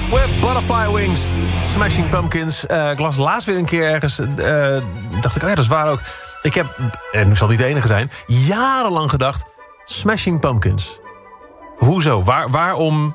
With Butterfly Wings, Smashing Pumpkins. Ik las laatst weer een keer ergens, dacht ik, oh ja, dat is waar ook. Ik heb, en ik zal niet de enige zijn, jarenlang gedacht, Smashing Pumpkins. Hoezo? Waarom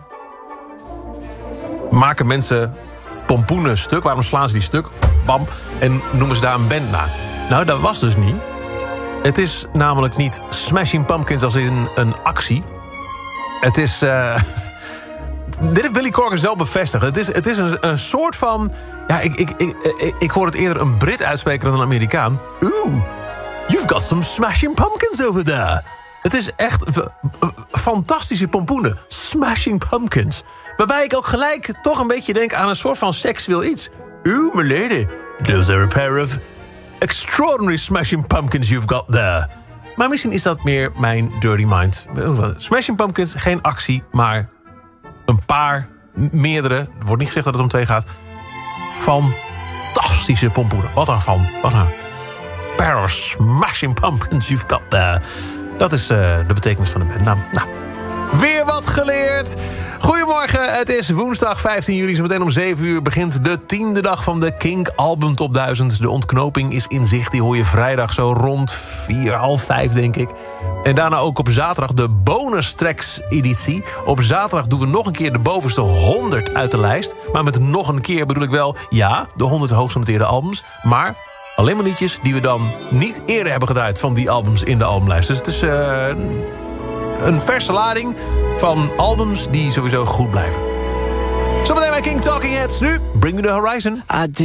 maken mensen pompoenen stuk? Waarom slaan ze die stuk? Bam. En noemen ze daar een band na? Nou, dat was dus niet. Het is namelijk niet Smashing Pumpkins als in een actie. Het is... dit heeft Billy Corgan zelf bevestigd. Het is een soort van... Ja, ik hoor het eerder een Brit uitspreken dan een Amerikaan. Ooh, you've got some Smashing Pumpkins over there. Het is echt fantastische pompoenen. Smashing Pumpkins. Waarbij ik ook gelijk toch een beetje denk aan een soort van seksueel iets. Ooh, my lady. Those are a pair of extraordinary Smashing Pumpkins you've got there. Maar misschien is dat meer mijn dirty mind. Smashing Pumpkins, geen actie, maar een paar, meerdere. Er wordt niet gezegd dat het om 2 gaat. Fantastische pompoenen. Wat daarvan? Wat een pair of Smashing Pumpkins you've got there. Dat is de betekenis van de bandnaam. Nou, weer wat geleerd. Goedemorgen, het is woensdag 15 juli. Zometeen om 7 uur begint de 10e dag van de Kink Album Top 1000. De ontknoping is in zicht. Die hoor je vrijdag zo rond 4, half 5, denk ik. En daarna ook op zaterdag de bonus tracks editie. Op zaterdag doen we nog een keer de bovenste 100 uit de lijst. Maar met nog een keer bedoel ik wel, ja, de 100 hoogst genoteerde albums. Maar alleen maar liedjes die we dan niet eerder hebben gedraaid van die albums in de albumlijst. Dus het is een verse lading van albums die sowieso goed blijven. Zometeen bij King Talking Heads. Nu, Bring Me The Horizon.